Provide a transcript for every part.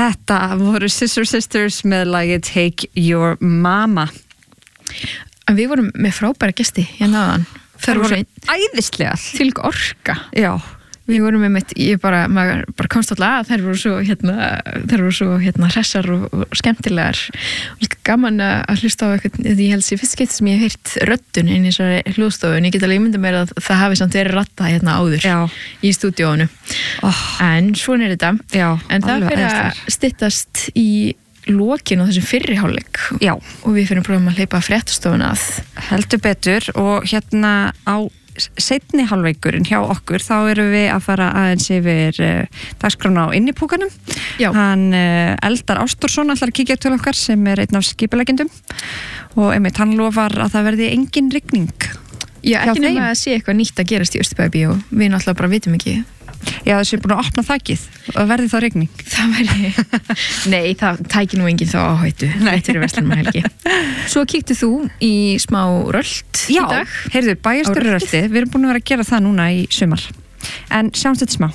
Þetta voru Sisters með lagið Take Your Mama. En við vorum með frábæra gesti hérna áðan. Þær voru æðislegar. Þvílík orka. Já. Við vorum með maður bara komst alltaf að þær voru svo hressar og skemmtilegar og líka gaman að hlusta á eitthvað, ég held sér fyrst skipti sem ég hef heyrt röddun inn í þessari hljóðstofu en ég get alveg ímyndað mér að það hafi samt verið ratta hérna áður í stúdíónu en svona er þetta en það fyrir að styttast í lokin á þessum fyrri hálfleik og við fyrir að prófa að hleypa fréttastofuna að heldur betur og hérna á seinni hálfleikurinn hjá okkur þá erum við að fara aðeins yfir dagskrána á innipúkanum hann Eldar Ástursson ætlar að kíkja til okkar sem er einn af skipuleggjendum og einmitt hann lofar að það verði engin rigning ekki nema að sé eitthvað nýtt að gerast í Austurbæjarbíó við náttúrulega bara vitum ekki þessi er búin að opna þakið og verði þá rigning það væri nei, það tæki nú enginn þá áhættu þetta er Verslunarmannahelgi svo kíktu þú í smá rölt í dag heyrðu, bæjarstjórarölti við erum búin að vera að gera það núna í sumar en sjáumst þetta smá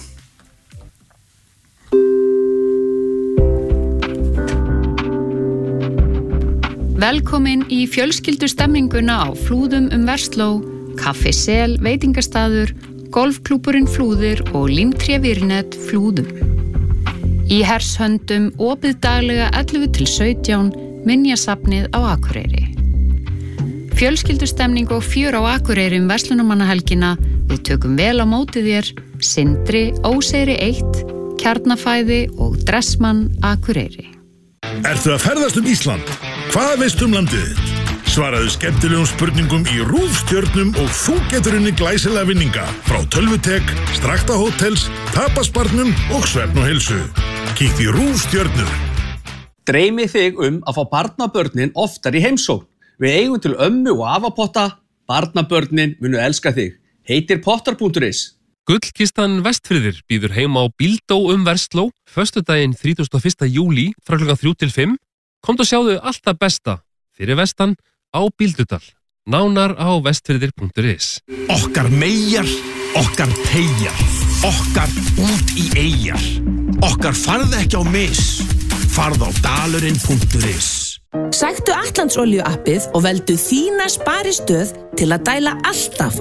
Velkomin í fjölskyldustemminguna á Flúðum Versló, Kaffi Sel veitingastaður golfklúburinn Flúðir og Límtrévirnet Flúðum. Í hershöndum opið daglega 11-17 minjasafnið á Akureyri. Fjölskyldustemning og fjör á Akureyri Verslunarmannahelgina. Við tökum vel á móti þér Sindri, Óseyri 1, Kjarnafæði og Dressmann Akureyri. Ertu að ferðast Ísland? Hvað veistu landið þitt? Svaraðu skemmtilegum spurningum í RÚV-stjörnum og þú getur unni glæsilega vinninga frá Tölvutek, Strakta Hótels, Tapasbarnum og Svefn og Heilsu. Kíktu í RÚV-stjörnur. Dreymið þig að fá barnabörnin oftar í heimsókn. Við eigum til ömmu og afapotta. Barnabörnin munu elska þig. Heitir pottar.is. Gullkistan Vestfirðir býður heim á Bíldó Versló, föstudaginn 31. júlí frá klukkan 3-5. Komdu og sjáðu allt það besta fyrir vestan á Bíldudal. Nánar á vestfirðir.is. Okkar meyjar, okkar teygjar, okkar út í eyjar. Okkar farð ekki á mis, farð á dalurinn.is. Sæktu Atlantsolíu appið og veldu þína sparistöð til að dæla alltaf